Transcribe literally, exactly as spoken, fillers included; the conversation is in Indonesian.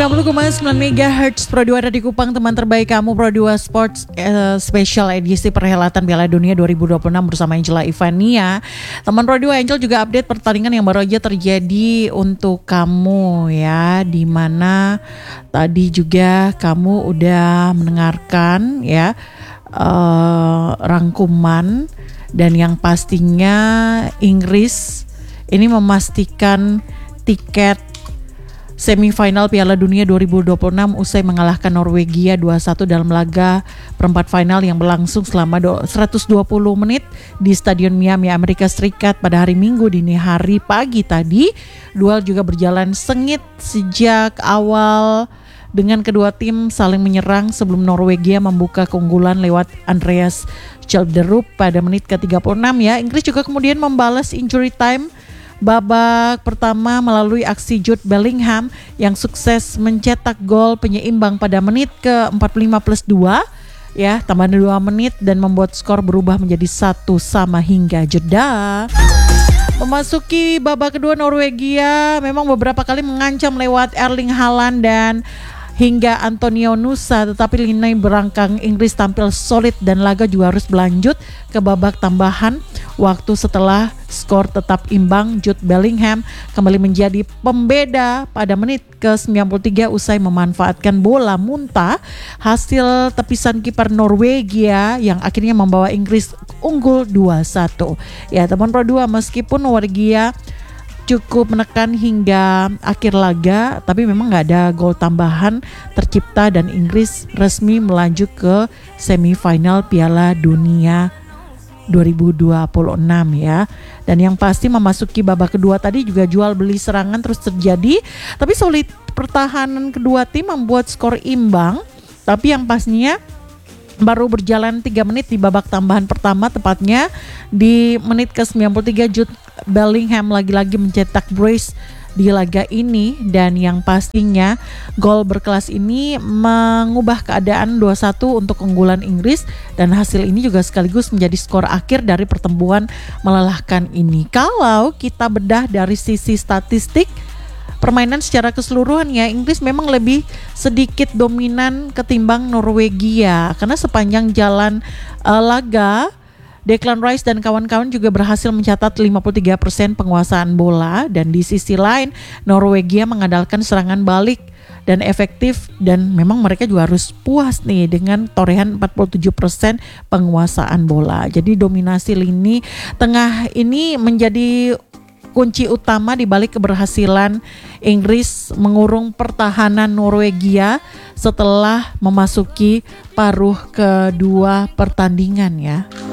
sembilan puluh koma sembilan megahertz Pro dua ada di Kupang, teman terbaik kamu. Pro dua Sports uh, Special edisi perhelatan Piala Dunia dua ribu dua puluh enam bersama Angela Ivania. Teman Pro dua, Angel juga update pertandingan yang baru aja terjadi untuk kamu ya, di mana tadi juga kamu udah mendengarkan ya uh, rangkuman, dan yang pastinya Inggris ini memastikan tiket semifinal Piala Dunia dua ribu dua puluh enam usai mengalahkan Norwegia dua satu dalam laga perempat final yang berlangsung selama seratus dua puluh menit di Stadion Miami, Amerika Serikat pada hari Minggu dini hari pagi tadi. Duel juga berjalan sengit sejak awal dengan kedua tim saling menyerang sebelum Norwegia membuka keunggulan lewat Andreas Schjelderup pada menit ke tiga puluh enam ya. Inggris juga kemudian membalas injury time babak pertama melalui aksi Jude Bellingham yang sukses mencetak gol penyeimbang pada menit ke empat puluh lima plus dua ya, tambahan dua menit, dan membuat skor berubah menjadi satu sama hingga jeda. Memasuki babak kedua, Norwegia memang beberapa kali mengancam lewat Erling Haaland dan hingga Antonio Nusa, tetapi lini berangkang Inggris tampil solid dan laga juga harus berlanjut ke babak tambahan waktu setelah skor tetap imbang. Jude Bellingham kembali menjadi pembeda pada menit ke sembilan puluh tiga usai memanfaatkan bola muntah hasil tepisan kiper Norwegia yang akhirnya membawa Inggris unggul dua satu. Ya teman Pro dua, meskipun Norwegia cukup menekan hingga akhir laga, tapi memang nggak ada gol tambahan tercipta dan Inggris resmi melaju ke semifinal Piala Dunia dua ribu dua puluh enam ya. Dan yang pasti memasuki babak kedua tadi juga jual beli serangan terus terjadi, tapi solid pertahanan kedua tim membuat skor imbang. Tapi yang pastinya baru berjalan tiga menit di babak tambahan pertama, tepatnya di menit ke sembilan puluh tiga Jude Bellingham lagi-lagi mencetak brace di laga ini, dan yang pastinya gol berkelas ini mengubah keadaan dua satu untuk keunggulan Inggris, dan hasil ini juga sekaligus menjadi skor akhir dari pertempuran melelahkan ini. Kalau kita bedah dari sisi statistik permainan secara keseluruhan ya, Inggris memang lebih sedikit dominan ketimbang Norwegia, karena sepanjang jalan uh, laga Declan Rice dan kawan-kawan juga berhasil mencatat lima puluh tiga persen penguasaan bola, dan di sisi lain Norwegia mengandalkan serangan balik dan efektif, dan memang mereka juga harus puas nih dengan torehan empat puluh tujuh persen penguasaan bola. Jadi dominasi lini tengah ini menjadi kunci utama di balik keberhasilan Inggris mengurung pertahanan Norwegia setelah memasuki paruh kedua pertandingan ya.